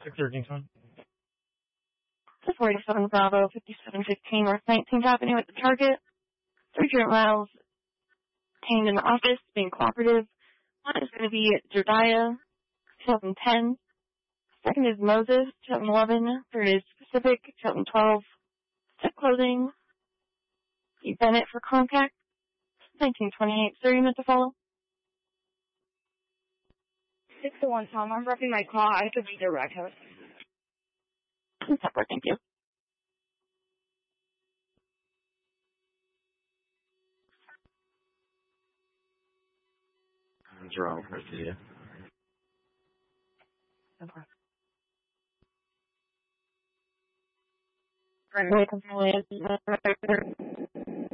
613. This 47 Bravo, 5715 North 19th Avenue at the target. 3 current miles obtained in the office, being cooperative. One is going to be Jediah, 2010. Second is Moses, 2011. Third is Pacific, 2012. Tech Clothing, Steve Bennett for Contact, 1928. Sir, you meant to follow? 601 Tom, I'm roughing my call. I could be direct host. Separate, thank you. What's wrong with you? Okay. Right.